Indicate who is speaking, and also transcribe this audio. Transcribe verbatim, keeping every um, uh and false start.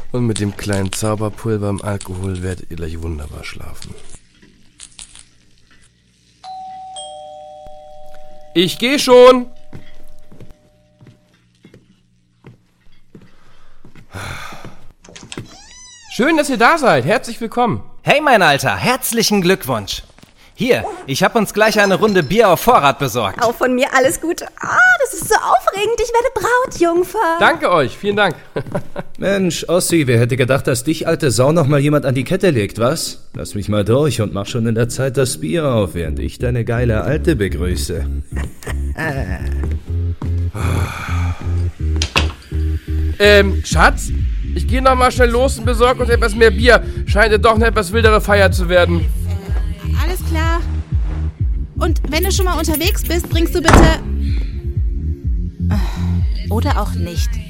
Speaker 1: Und mit dem kleinen Zauberpulver im Alkohol werdet ihr gleich wunderbar schlafen. Ich geh schon! Schön, dass ihr da seid. Herzlich willkommen.
Speaker 2: Hey, mein Alter, herzlichen Glückwunsch. Hier, ich habe uns gleich eine Runde Bier auf Vorrat besorgt.
Speaker 3: Auch von mir alles Gute. Ah, das ist so aufregend. Ich werde Brautjungfer.
Speaker 1: Danke euch, vielen Dank.
Speaker 4: Mensch, Ossi, wer hätte gedacht, dass dich, alte Sau, noch mal jemand an die Kette legt, was? Lass mich mal durch und mach schon in der Zeit das Bier auf, während ich deine geile Alte begrüße.
Speaker 1: ähm, Schatz? Ich gehe noch mal schnell los und besorge uns etwas mehr Bier. Scheint ja doch eine etwas wildere Feier zu werden.
Speaker 5: Alles klar. Und wenn du schon mal unterwegs bist, bringst du bitte... Oder auch nicht.